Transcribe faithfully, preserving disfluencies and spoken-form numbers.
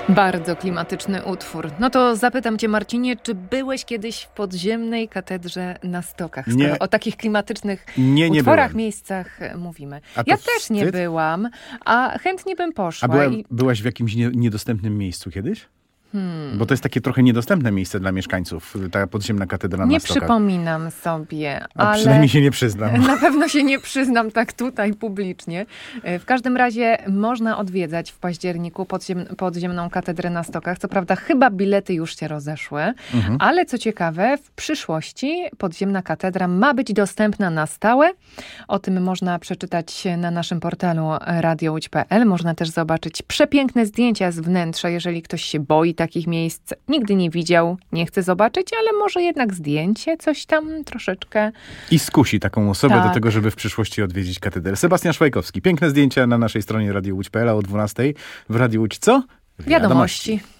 Bardzo klimatyczny utwór. No to zapytam cię, Marcinie, czy byłeś kiedyś w podziemnej katedrze na Stokach? Skoro Nie. o takich klimatycznych Nie, nie utworach, byłem. miejscach mówimy. A to Ja też nie wstyd? byłam, a chętnie bym poszła. A była, I... byłaś w jakimś nie, niedostępnym miejscu kiedyś? Hmm. Bo to jest takie trochę niedostępne miejsce dla mieszkańców, ta podziemna katedra Nie na Stokach. przypominam sobie, A ale... przynajmniej się nie przyznam. Na pewno się nie przyznam tak tutaj publicznie. W każdym razie można odwiedzać w październiku podziem, podziemną katedrę na Stokach. Co prawda chyba bilety już się rozeszły, mhm. ale co ciekawe, w przyszłości podziemna katedra ma być dostępna na stałe. O tym można przeczytać na naszym portalu radio łódź kropka pe el. Można też zobaczyć przepiękne zdjęcia z wnętrza, jeżeli ktoś się boi takich miejsc, nigdy nie widział, nie chce zobaczyć, ale może jednak zdjęcie, coś tam troszeczkę. I skusi taką osobę tak. do tego, żeby w przyszłości odwiedzić katedrę. Sebastian Szwajkowski. Piękne zdjęcia na naszej stronie radio łódź kropka pe el o dwunastej. W Radiu Łódź co? Wiadomości. Wiadomości.